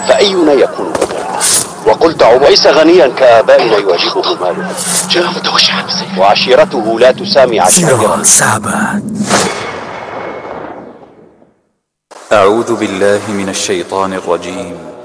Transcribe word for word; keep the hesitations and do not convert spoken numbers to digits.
فأينا يكون بدلا؟ وقلت عمر ليس غنيا كآبائنا يعجبه ماله، جاء متوشعا بسيفه، وعشيرته لا تسامي عشائره. صعبة. أعوذ بالله من الشيطان الرجيم.